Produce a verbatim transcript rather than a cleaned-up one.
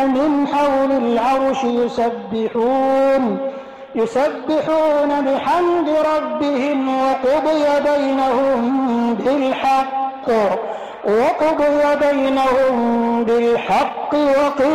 من حول العرش يسبحون يسبحون بحمد ربهم وقضي بينهم بالحق وقضي بينهم بالحق وقيل